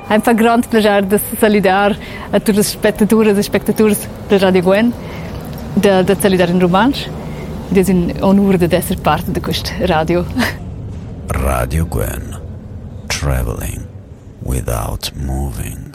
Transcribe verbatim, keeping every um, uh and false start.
È un grande piacere di saludare a tutte le spettatori e spettatori di Radio Gwen, di saludare in romanzo. È un onore di essere parte di questa radio. Radio Gwen, traveling without moving.